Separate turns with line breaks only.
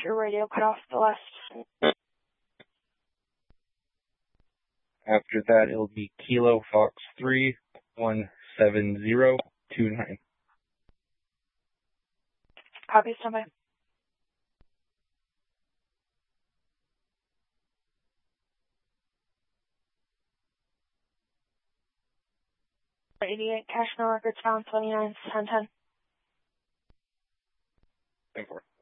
your radio cut off the last.
After that, it'll be Kilo Fox 3 17029.
Copy, standby. '88 cash no records found 29 1010.
10-4.